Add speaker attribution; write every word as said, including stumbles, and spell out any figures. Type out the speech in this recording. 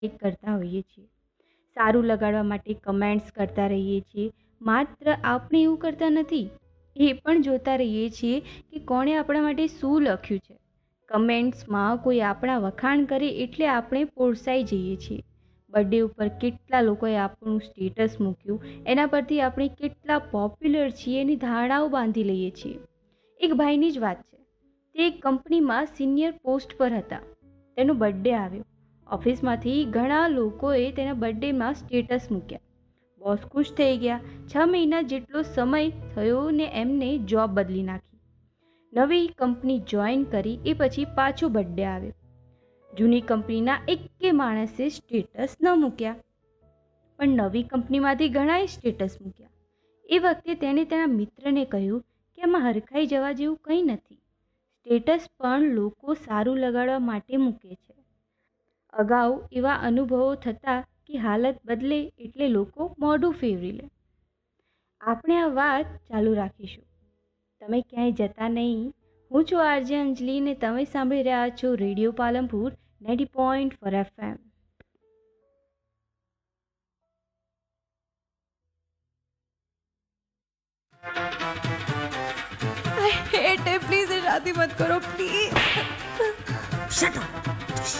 Speaker 1: કંઈક કરતા હોઈએ છીએ. સારું લગાડવા માટે કમેન્ટ્સ કરતા રહીએ છીએ. માત્ર આપણે એવું કરતા નથી, એ પણ જોતા રહીએ છીએ કે કોણે આપણા માટે શું લખ્યું છે. કમેન્ટ્સમાં કોઈ આપણા વખાણ કરે એટલે આપણે પોરસાઈ જઈએ છીએ. બર્થડે ઉપર કેટલા લોકોએ આપણું સ્ટેટસ મૂક્યું, એના પરથી આપણે કેટલા પોપ્યુલર છીએ એની ધારણાઓ બાંધી લઈએ છીએ. એક ભાઈની જ વાત છે. તે એક કંપનીમાં સિનિયર પોસ્ટ પર હતા. તેનો બર્થડે આવ્યો. ઓફિસમાંથી ઘણા લોકોએ તેના બર્થડેમાં સ્ટેટસ મૂક્યા. બોસ ખુશ થઈ ગયા. છ મહિના જેટલો સમય થયો ને એમને જોબ બદલી નાખી. નવી કંપની જોઈન કરી એ પછી પાછો બર્થડે આવ્યો. જૂની કંપનીના એકે માણસે સ્ટેટસ ન મૂક્યા, પણ નવી કંપનીમાંથી ઘણાએ સ્ટેટસ મૂક્યા. એ વખતે તેણે તેના મિત્રને કહ્યું કે આમાં હરખાઈ જવા જેવું કંઈ નથી. સ્ટેટસ પણ લોકો સારું લગાડવા માટે મૂકે છે. અગાઉ એવા અનુભવો થતા કે હાલત બદલે એટલે લોકો મોઢું ફેરવી લે. આપણે આ વાત ચાલુ રાખીશું. તમે ક્યાંય જતા નહીં. હું છું આરજે અંજલિ ને તમે સાંભળી રહ્યા છો radio Palanpur ninety point four FM.
Speaker 2: I hate है, प्लीज शादी मत करो प्लीज.
Speaker 3: Shut up!